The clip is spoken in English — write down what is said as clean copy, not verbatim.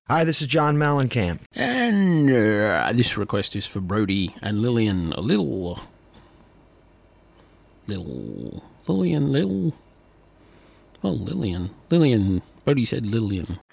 Hi, this is John Mellencamp. And this request is for Brody and Lillian. Lillian. Lillian. Brody said Lillian.